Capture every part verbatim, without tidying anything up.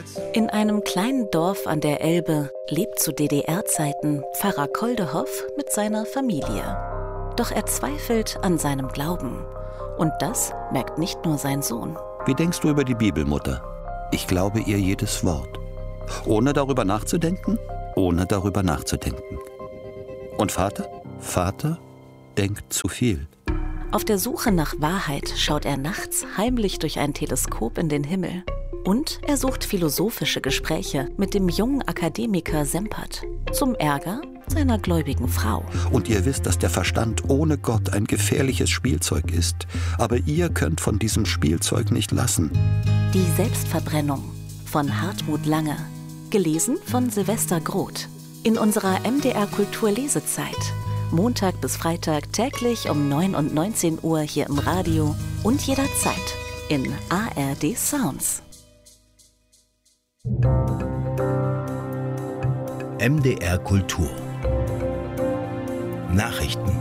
In einem kleinen Dorf an der Elbe lebt zu D D R-Zeiten Pfarrer Koldehoff mit seiner Familie. Doch er zweifelt an seinem Glauben. Und das merkt nicht nur sein Sohn. Wie denkst du über die Bibel, Mutter? Ich glaube ihr jedes Wort. Ohne darüber nachzudenken? Ohne darüber nachzudenken. Und Vater? Vater denkt zu viel. Auf der Suche nach Wahrheit schaut er nachts heimlich durch ein Teleskop in den Himmel. Und er sucht philosophische Gespräche mit dem jungen Akademiker Sempert. Zum Ärger seiner gläubigen Frau. Und ihr wisst, dass der Verstand ohne Gott ein gefährliches Spielzeug ist. Aber ihr könnt von diesem Spielzeug nicht lassen. Die Selbstverbrennung von Hartmut Lange. Gelesen von Silvester Groth. In unserer M D R Kulturlesezeit. Montag bis Freitag täglich um neun und neunzehn Uhr hier im Radio und jederzeit in A R D Sounds. M D R Kultur Nachrichten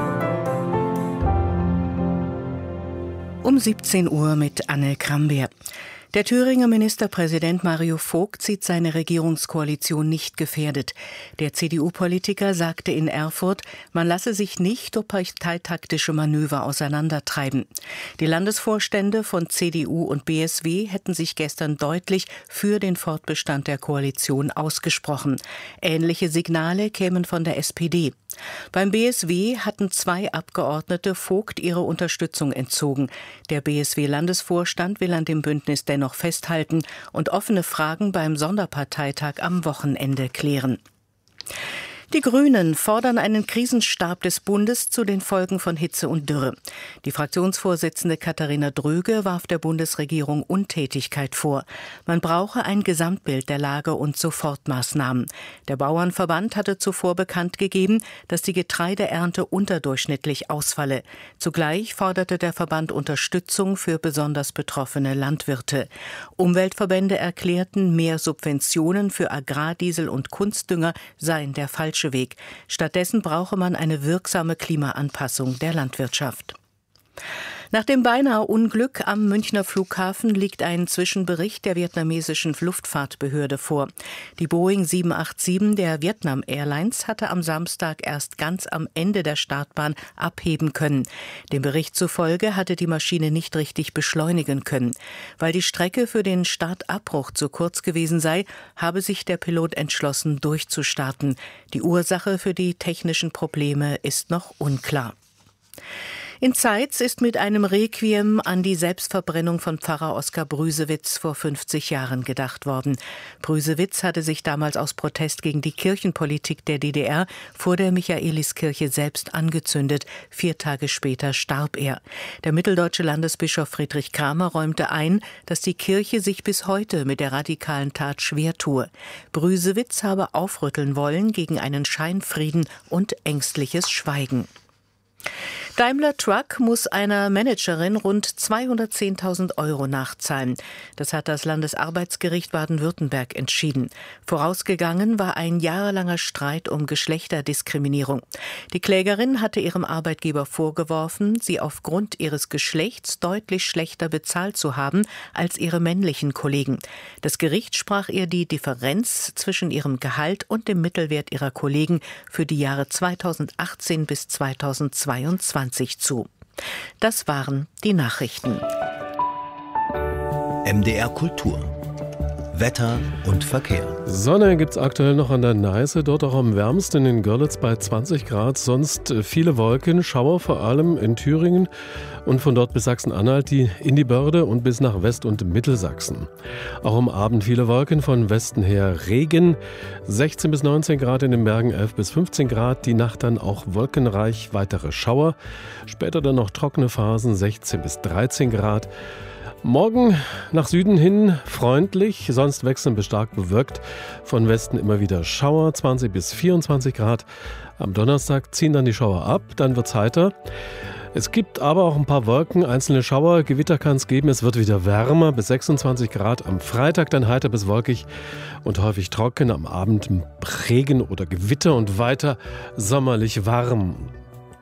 um siebzehn Uhr mit Anne Krambeer. Der Thüringer Ministerpräsident Mario Vogt sieht seine Regierungskoalition nicht gefährdet. Der C D U-Politiker sagte in Erfurt, man lasse sich nicht durch parteitaktische Manöver auseinandertreiben. Die Landesvorstände von C D U und B S W hätten sich gestern deutlich für den Fortbestand der Koalition ausgesprochen. Ähnliche Signale kämen von der S P D. Beim B S W hatten zwei Abgeordnete Vogt ihre Unterstützung entzogen. Der B S W-Landesvorstand will an dem Bündnis dennoch festhalten und offene Fragen beim Sonderparteitag am Wochenende klären. Die Grünen fordern einen Krisenstab des Bundes zu den Folgen von Hitze und Dürre. Die Fraktionsvorsitzende Katharina Dröge warf der Bundesregierung Untätigkeit vor. Man brauche ein Gesamtbild der Lage und Sofortmaßnahmen. Der Bauernverband hatte zuvor bekannt gegeben, dass die Getreideernte unterdurchschnittlich ausfalle. Zugleich forderte der Verband Unterstützung für besonders betroffene Landwirte. Umweltverbände erklärten, mehr Subventionen für Agrardiesel und Kunstdünger seien der falsche Weg. Stattdessen brauche man eine wirksame Klimaanpassung der Landwirtschaft. Nach dem beinahe Unglück am Münchner Flughafen liegt ein Zwischenbericht der vietnamesischen Luftfahrtbehörde vor. Die Boeing sieben acht sieben der Vietnam Airlines hatte am Samstag erst ganz am Ende der Startbahn abheben können. Dem Bericht zufolge hatte die Maschine nicht richtig beschleunigen können. Weil die Strecke für den Startabbruch zu kurz gewesen sei, habe sich der Pilot entschlossen, durchzustarten. Die Ursache für die technischen Probleme ist noch unklar. In Zeitz ist mit einem Requiem an die Selbstverbrennung von Pfarrer Oskar Brüsewitz vor fünfzig Jahren gedacht worden. Brüsewitz hatte sich damals aus Protest gegen die Kirchenpolitik der D D R vor der Michaeliskirche selbst angezündet. Vier Tage später starb er. Der mitteldeutsche Landesbischof Friedrich Kramer räumte ein, dass die Kirche sich bis heute mit der radikalen Tat schwer tue. Brüsewitz habe aufrütteln wollen gegen einen Scheinfrieden und ängstliches Schweigen. Daimler Truck muss einer Managerin rund zweihundertzehntausend Euro nachzahlen. Das hat das Landesarbeitsgericht Baden-Württemberg entschieden. Vorausgegangen war ein jahrelanger Streit um Geschlechterdiskriminierung. Die Klägerin hatte ihrem Arbeitgeber vorgeworfen, sie aufgrund ihres Geschlechts deutlich schlechter bezahlt zu haben als ihre männlichen Kollegen. Das Gericht sprach ihr die Differenz zwischen ihrem Gehalt und dem Mittelwert ihrer Kollegen für die Jahre zweitausendachtzehn bis zweitausendzweiundzwanzig zu. Das waren die Nachrichten. M D R Kultur Wetter und Verkehr. Sonne gibt's aktuell noch an der Neiße, dort auch am wärmsten in Görlitz bei zwanzig Grad. Sonst viele Wolken, Schauer vor allem in Thüringen und von dort bis Sachsen-Anhalt, die in die Börde und bis nach West- und Mittelsachsen. Auch am Abend viele Wolken, von Westen her Regen. sechzehn bis neunzehn Grad in den Bergen, elf bis fünfzehn Grad. Die Nacht dann auch wolkenreich, weitere Schauer. Später dann noch trockene Phasen, sechzehn bis dreizehn Grad. Morgen nach Süden hin freundlich, sonst wechselnd bis stark bewölkt. Von Westen immer wieder Schauer, zwanzig bis vierundzwanzig Grad. Am Donnerstag ziehen dann die Schauer ab, dann wird's heiter. Es gibt aber auch ein paar Wolken, einzelne Schauer, Gewitter kann es geben. Es wird wieder wärmer bis sechsundzwanzig Grad. Am Freitag dann heiter bis wolkig und häufig trocken. Am Abend Regen oder Gewitter und weiter sommerlich warm.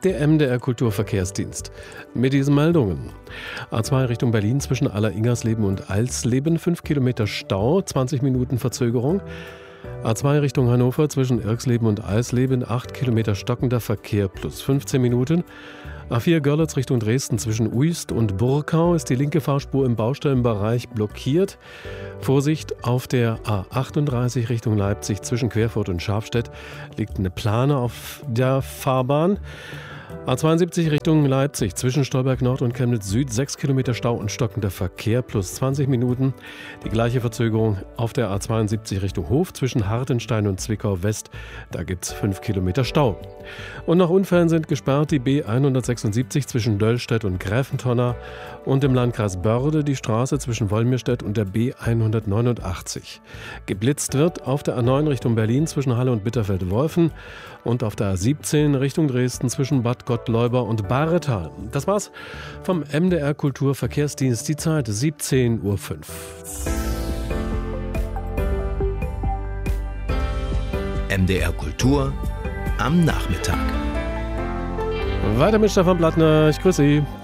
Der M D R Kulturverkehrsdienst. Mit diesen Meldungen. A zwei Richtung Berlin zwischen Aller-Ingersleben und Alsleben, fünf Kilometer Stau, zwanzig Minuten Verzögerung. A zwei Richtung Hannover zwischen Irxleben und Alsleben, acht Kilometer stockender Verkehr plus fünfzehn Minuten. A vier Görlitz Richtung Dresden zwischen Uist und Burkau ist die linke Fahrspur im Baustellenbereich blockiert. Vorsicht, auf der A achtunddreißig Richtung Leipzig zwischen Querfurt und Scharfstedt liegt eine Plane auf der Fahrbahn. A zweiundsiebzig Richtung Leipzig zwischen Stolberg Nord und Chemnitz Süd, sechs Kilometer Stau und stockender Verkehr plus zwanzig Minuten. Die gleiche Verzögerung auf der A zweiundsiebzig Richtung Hof zwischen Hartenstein und Zwickau West, da gibt es fünf Kilometer Stau. Und nach Unfällen sind gesperrt die B hundertsechsundsiebzig zwischen Döllstedt und Gräfentonna und im Landkreis Börde die Straße zwischen Wolmirstedt und der B hundertneunundachtzig. Geblitzt wird auf der A neun Richtung Berlin zwischen Halle und Bitterfeld-Wolfen und auf der A siebzehn Richtung Dresden zwischen Bad Gottleuba und Bahretal. Das war's vom M D R Kulturverkehrsdienst. Die Zeit siebzehn Uhr fünf. M D R Kultur am Nachmittag. Weiter mit Stefan Blattner. Ich grüße Sie.